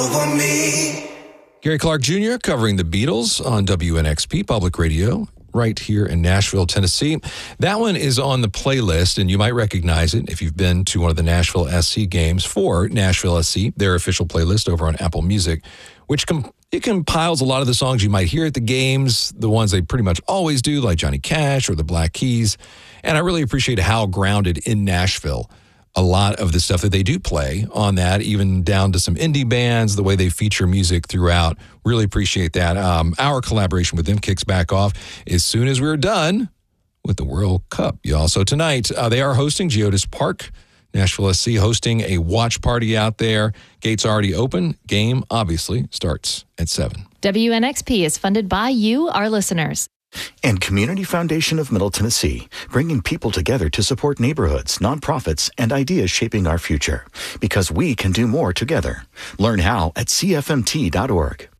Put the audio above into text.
Gary Clark Jr. covering the Beatles on WNXP Public Radio right here in Nashville, Tennessee. That one is on the playlist, and you might recognize it if you've been to one of the Nashville SC games for Nashville SC, their official playlist over on Apple Music, which it compiles a lot of the songs you might hear at the games, the ones they pretty much always do, like Johnny Cash or the Black Keys. And I really appreciate how grounded in Nashville a lot of the stuff that they do play on that, even down to some indie bands, the way they feature music throughout. Really appreciate that. Our collaboration with them kicks back off as soon as we're done with the World Cup, y'all. So tonight, they are hosting Geodis Park. Nashville SC hosting a watch party out there. Gates already open. Game, obviously, starts at 7. WNXP is funded by you, our listeners. And Community Foundation of Middle Tennessee, bringing people together to support neighborhoods, nonprofits, and ideas shaping our future. Because we can do more together. Learn how at cfmt.org.